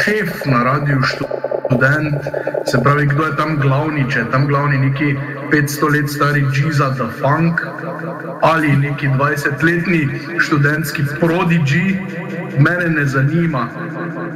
šef na Radiu Študent, se pravi, kdo je tam glavni, če je tam glavni neki 500 let stari Giza the Funk ali neki 20-letni študentski prodigy, mene ne zanima.